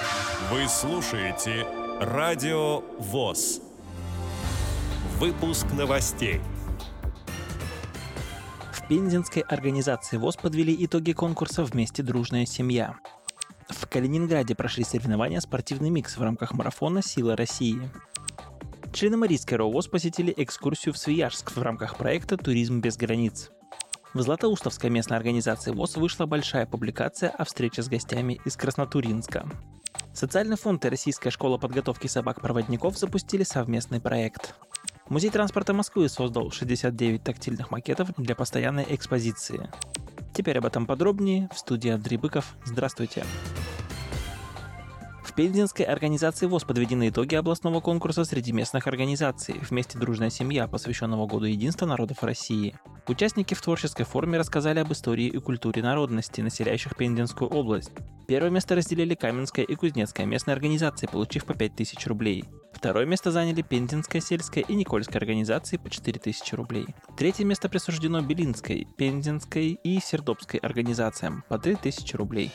Вы слушаете Радио ВОС. Выпуск новостей. В Пензенской организации ВОС подвели итоги конкурса «Вместе дружная семья». В Калининграде прошли соревнования «Спортивный микс» в рамках марафона «Сила России». Члены Марийской РО ВОС посетили экскурсию в Свияжск в рамках проекта «Туризм без границ». В Златоустовской местной организации ВОС вышла большая публикация о встрече с гостями из Краснотурьинска. Социальный фонд и Российская школа подготовки собак-проводников запустили совместный проект. Музей транспорта Москвы создал 69 тактильных макетов для постоянной экспозиции. Теперь об этом подробнее. В студии Андрей Быков. Здравствуйте. В Пензенской организации ВОС подведены итоги областного конкурса среди местных организаций «Вместе дружная семья», посвященного Году единства народов России. Участники в творческой форме рассказали об истории и культуре народностей, населяющих Пензенскую область. Первое место разделили Каменская и Кузнецкая местные организации, получив по 5000 рублей. Второе место заняли Пензенская сельская и Никольская организации по 4000 рублей. Третье место присуждено Белинской, Пензенской и Сердобской организациям по 3000 рублей.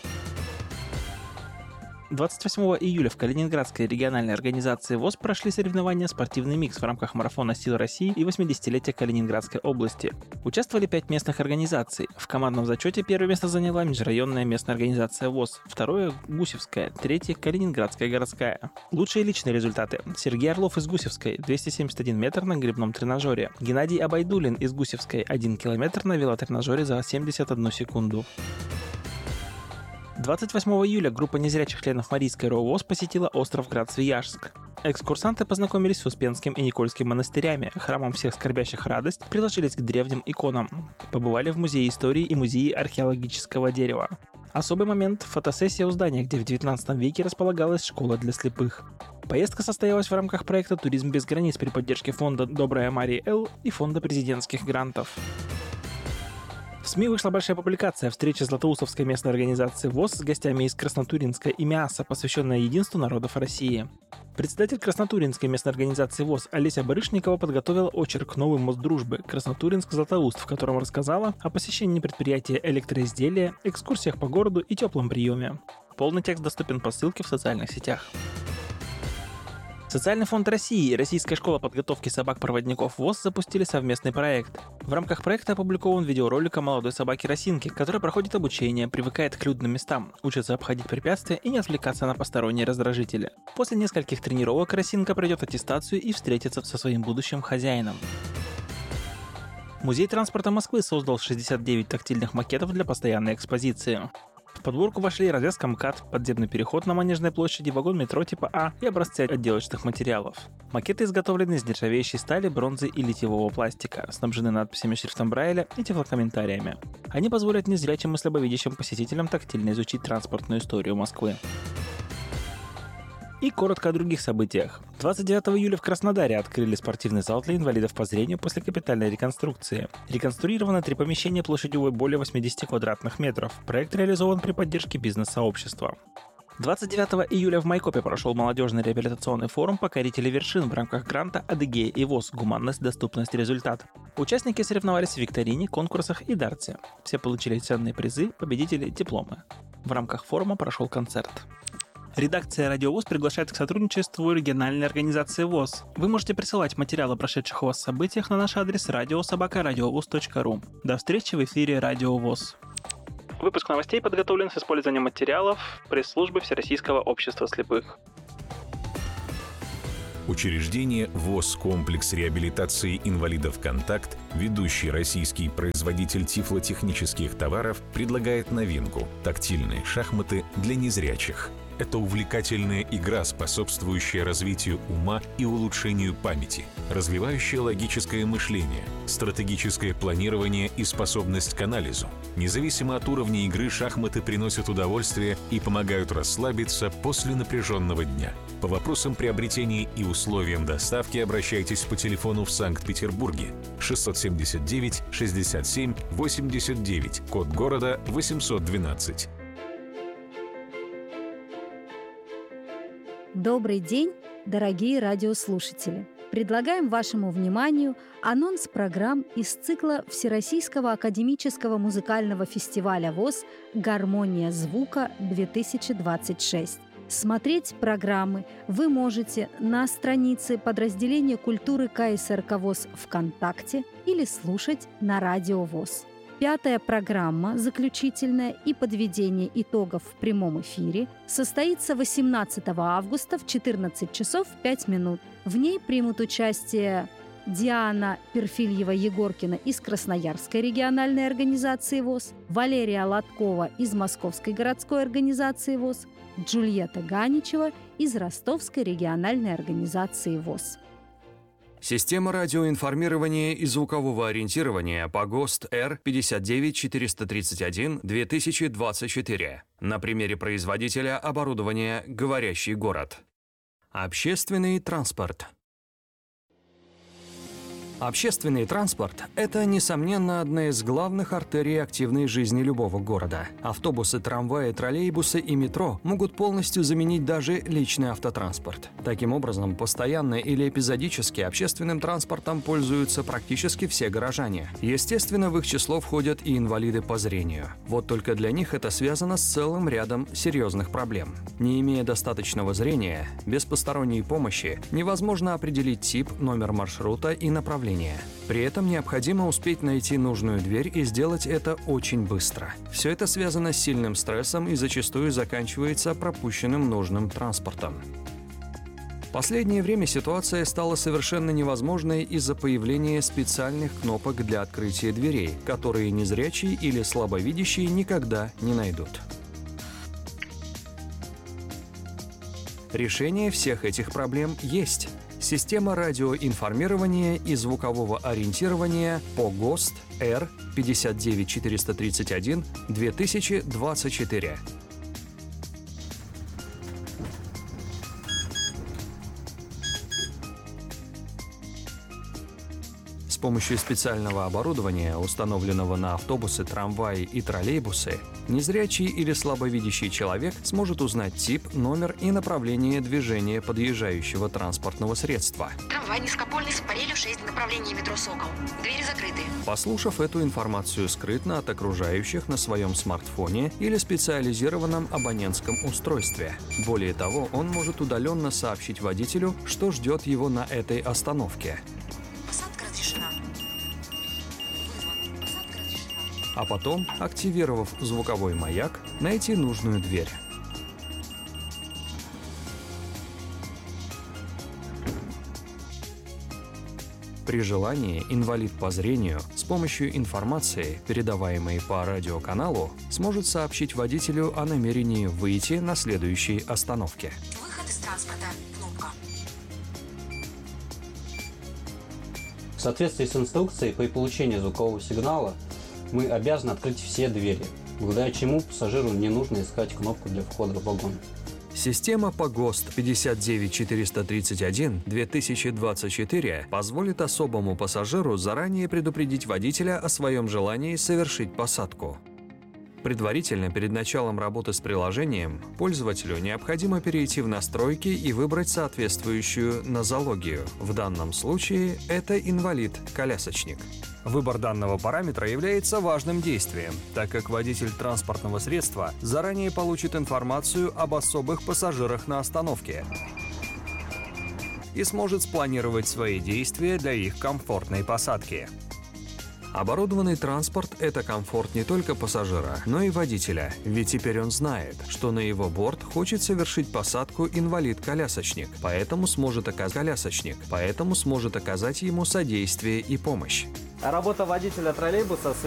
28 июля в Калининградской региональной организации ВОС прошли соревнования «Спортивный микс» в рамках марафона «Сила России» и 80-летия Калининградской области. Участвовали 5 местных организаций. В командном зачете первое место заняла межрайонная местная организация ВОС, второе – Гусевская, третье – Калининградская городская. Лучшие личные результаты. Сергей Орлов из Гусевской – 271 метр на гребном тренажере. Геннадий Абайдулин из Гусевской – 1 километр на велотренажере за 71 секунду. 28 июля группа незрячих членов Марийской РО ВОС посетила остров Град-Свияжск. Экскурсанты познакомились с Успенским и Никольским монастырями, храмом всех скорбящих радость, приложились к древним иконам. Побывали в музее истории и музее археологического дерева. Особый момент – фотосессия у здания, где в 19 веке располагалась школа для слепых. Поездка состоялась в рамках проекта «Туризм без границ» при поддержке фонда «Добрая Мария Л» и фонда президентских грантов. В СМИ вышла большая публикация о встрече Златоустовской местной организации ВОС с гостями из Краснотурьинска и Миаса, посвященная единству народов России. Председатель Краснотурьинской местной организации ВОС Олеся Барышникова подготовила очерк «Новый мост дружбы. Краснотурьинск-Златоуст», в котором рассказала о посещении предприятия электроизделия, экскурсиях по городу и теплом приеме. Полный текст доступен по ссылке в социальных сетях. Социальный фонд России и Российская школа подготовки собак-проводников ВОС запустили совместный проект. В рамках проекта опубликован видеоролик о молодой собаке Росинке, которая проходит обучение, привыкает к людным местам, учится обходить препятствия и не отвлекаться на посторонние раздражители. После нескольких тренировок Росинка пройдет аттестацию и встретится со своим будущим хозяином. Музей транспорта Москвы создал 69 тактильных макетов для постоянной экспозиции. В подборку вошли развязка МКАД, подземный переход на Манежной площади, вагон метро типа А и образцы отделочных материалов. Макеты изготовлены из нержавеющей стали, бронзы и литьевого пластика, снабжены надписями шрифтом Брайля и тифлокомментариями. Они позволят незрячим и слабовидящим посетителям тактильно изучить транспортную историю Москвы. И коротко о других событиях. 29 июля в Краснодаре открыли спортивный зал для инвалидов по зрению после капитальной реконструкции. Реконструировано 3 помещения площадью более 80 квадратных метров. Проект реализован при поддержке бизнес-сообщества. 29 июля в Майкопе прошел молодежный реабилитационный форум «Покорители вершин» в рамках гранта «Адыгея и ВОС. Гуманность, доступность, результат». Участники соревновались в викторине, конкурсах и дарте. Все получили ценные призы, победители – дипломы. В рамках форума прошел концерт. Редакция «Радио ВОС» приглашает к сотрудничеству региональной организации ВОС. Вы можете присылать материалы о прошедших у вас событиях на наш адрес radio@radiovos.ru. До встречи в эфире «Радио ВОС». Выпуск новостей подготовлен с использованием материалов пресс-службы Всероссийского общества слепых. Учреждение ВОС «Комплекс реабилитации инвалидов «Контакт», ведущий российский производитель тифлотехнических товаров, предлагает новинку – тактильные шахматы для незрячих. Это увлекательная игра, способствующая развитию ума и улучшению памяти, развивающая логическое мышление, стратегическое планирование и способность к анализу. Независимо от уровня игры, шахматы приносят удовольствие и помогают расслабиться после напряженного дня. По вопросам приобретения и условиям доставки обращайтесь по телефону в Санкт-Петербурге 679 67 89, код города 812. Добрый день, дорогие радиослушатели! Предлагаем вашему вниманию анонс программ из цикла Всероссийского академического музыкального фестиваля ВОС «Гармония звука-2026». Смотреть программы вы можете на странице подразделения культуры КСРК ВОС ВКонтакте или слушать на Радио ВОС. 5-я программа, заключительная и подведение итогов в прямом эфире, состоится 18 августа в 14 часов 5 минут. В ней примут участие Диана Перфильева-Егоркина из Красноярской региональной организации ВОС, Валерия Лоткова из Московской городской организации ВОС, Джульетта Ганичева из Ростовской региональной организации ВОС. Система радиоинформирования и звукового ориентирования по ГОСТ R59431-2024. На примере производителя оборудования «Говорящий город». Общественный транспорт. Общественный транспорт – это, несомненно, одна из главных артерий активной жизни любого города. Автобусы, трамваи, троллейбусы и метро могут полностью заменить даже личный автотранспорт. Таким образом, постоянно или эпизодически общественным транспортом пользуются практически все горожане. Естественно, в их число входят и инвалиды по зрению. Вот только для них это связано с целым рядом серьезных проблем. Не имея достаточного зрения, без посторонней помощи невозможно определить тип, номер маршрута и направление. При этом необходимо успеть найти нужную дверь и сделать это очень быстро. Все это связано с сильным стрессом и зачастую заканчивается пропущенным нужным транспортом. В последнее время ситуация стала совершенно невозможной из-за появления специальных кнопок для открытия дверей, которые незрячие или слабовидящие никогда не найдут. Решение всех этих проблем есть. Система радиоинформирования и звукового ориентирования по ГОСТ R59431-2024. С помощью специального оборудования, установленного на автобусы, трамваи и троллейбусы, незрячий или слабовидящий человек сможет узнать тип, номер и направление движения подъезжающего транспортного средства. Трамвай низкопольный с парелью 6 в направлении метро «Сокол». Двери закрыты. Послушав эту информацию скрытно от окружающих на своем смартфоне или специализированном абонентском устройстве. Более того, он может удаленно сообщить водителю, что ждет его на этой остановке. Посадка разрешена. Посадка разрешена. А потом, активировав звуковой маяк, найти нужную дверь. При желании инвалид по зрению с помощью информации, передаваемой по радиоканалу, сможет сообщить водителю о намерении выйти на следующей остановке. Выход из транспорта. Кнопка. В соответствии с инструкцией, при получении звукового сигнала мы обязаны открыть все двери, благодаря чему пассажиру не нужно искать кнопку для входа в вагон. Система по ГОСТ 59431-2024 позволит особому пассажиру заранее предупредить водителя о своем желании совершить посадку. Предварительно, перед началом работы с приложением, пользователю необходимо перейти в настройки и выбрать соответствующую нозологию. В данном случае это инвалид-колясочник. Выбор данного параметра является важным действием, так как водитель транспортного средства заранее получит информацию об особых пассажирах на остановке и сможет спланировать свои действия для их комфортной посадки. Оборудованный транспорт – это комфорт не только пассажира, но и водителя, ведь теперь он знает, что на его борт хочет совершить посадку инвалид-колясочник, поэтому сможет оказать ему содействие и помощь. Работа водителя троллейбуса